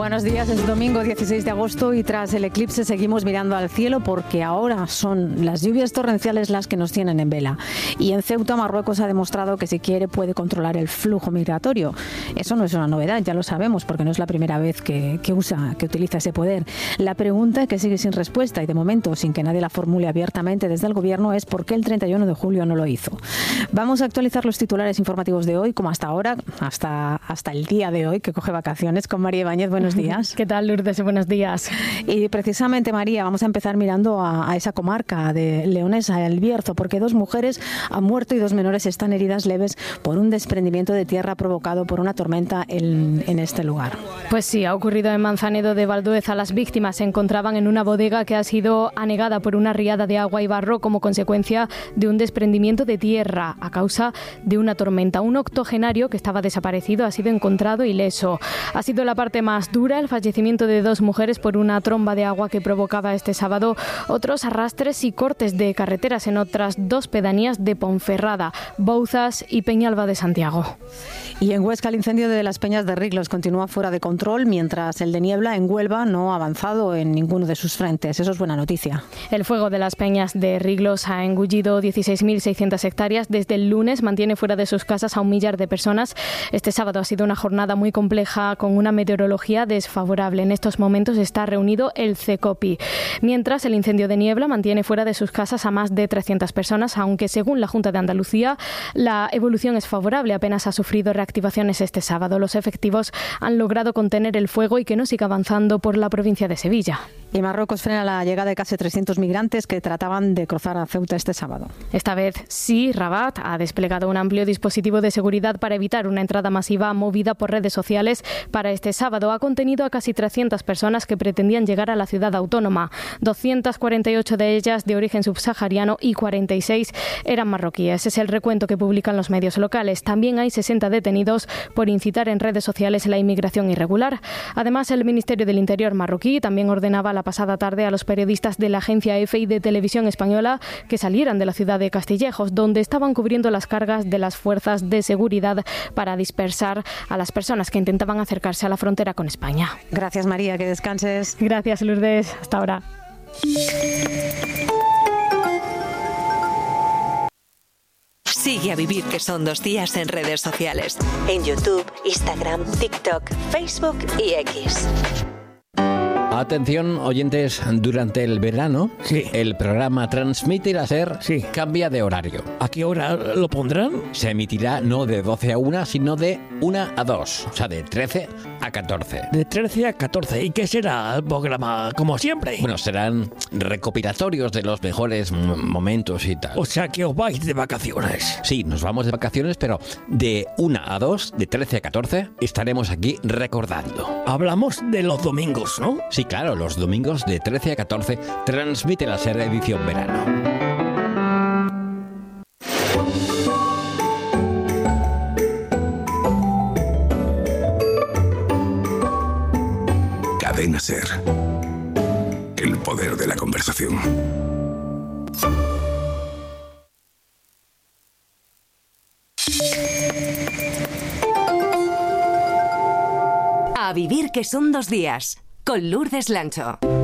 Buenos días, es domingo 16 de agosto y tras el eclipse seguimos mirando al cielo porque ahora son las lluvias torrenciales las que nos tienen en vela. Y en Ceuta, Marruecos ha demostrado que si quiere puede controlar el flujo migratorio. Eso no es una novedad, ya lo sabemos, porque no es la primera vez que utiliza ese poder. La pregunta que sigue sin respuesta y de momento sin que nadie la formule abiertamente desde el gobierno es por qué el 31 de julio no lo hizo. Vamos a actualizar los titulares informativos de hoy, como hasta ahora, hasta el día de hoy, que coge vacaciones, con María Ibáñez. Buenos días. ¿Qué tal, Lourdes? Buenos días. Y precisamente, María, vamos a empezar mirando a esa comarca de Leonesa, El Bierzo, porque 2 mujeres han muerto y 2 menores están heridas leves por un desprendimiento de tierra provocado por una tormenta en este lugar. Pues sí, ha ocurrido en Manzanedo de Valdueza. Las víctimas se encontraban en una bodega que ha sido anegada por una riada de agua y barro como consecuencia de un desprendimiento de tierra a causa de una tormenta. Un octogenario que estaba desaparecido ha sido encontrado ileso. Ha sido la parte más dura, el fallecimiento de 2 mujeres por una tromba de agua que provocaba este sábado otros arrastres y cortes de carreteras en otras 2 pedanías de Ponferrada, Bouzas y Peñalba de Santiago. Y en Huesca el incendio de las Peñas de Riglos continúa fuera de control, mientras el de Niebla en Huelva no ha avanzado en ninguno de sus frentes. Eso es buena noticia. El fuego de las Peñas de Riglos ha engullido 16.600 hectáreas. Desde el lunes mantiene fuera de sus casas a 1 millar de personas. Este sábado ha sido una jornada muy compleja con una meteorología desfavorable. En estos momentos está reunido el CECOPI. Mientras el incendio de Niebla mantiene fuera de sus casas a más de 300 personas, aunque según la Junta de Andalucía la evolución es favorable. Apenas ha sufrido reactivaciones este sábado. Los efectivos han logrado contener el fuego y que no siga avanzando por la provincia de Sevilla. Y Marruecos frena la llegada de casi 300 migrantes que trataban de cruzar a Ceuta este sábado. Esta vez sí, Rabat ha desplegado un amplio dispositivo de seguridad para evitar una entrada masiva movida por redes sociales para este sábado. Ha contenido a casi 300 personas que pretendían llegar a la ciudad autónoma. 248 de ellas de origen subsahariano y 46 eran marroquíes. Es el recuento que publican los medios locales. También hay 60 detenidos por incitar en redes sociales la inmigración irregular. Además, el Ministerio del Interior marroquí también ordenaba la pasada tarde a los periodistas de la agencia EFE y de Televisión Española que salieran de la ciudad de Castillejos, donde estaban cubriendo las cargas de las fuerzas de seguridad para dispersar a las personas que intentaban acercarse a la frontera con España. Gracias, María, que descanses. Gracias, Lourdes. Hasta ahora. Sigue a Vivir que son 2 días en redes sociales. En YouTube, Instagram, TikTok, Facebook y X. Atención, oyentes, durante el verano, sí, el programa Transmite la SER cambia de horario. ¿A qué hora lo pondrán? Se emitirá no de 12 a 1, sino de 1 a 2, o sea, de 13 a 14. De 13 a 14. ¿Y qué será el programa, como siempre? Bueno, serán recopilatorios de los mejores momentos y tal. O sea, que os vais de vacaciones. Sí, nos vamos de vacaciones, pero de 1 a 2, de 13 a 14, estaremos aquí recordando. Hablamos de los domingos, ¿no? Sí, claro, los domingos de 13 a 14 transmite la SER edición verano. Cadena SER. El poder de la conversación. A Vivir que son 2 días, con Lourdes Lancho.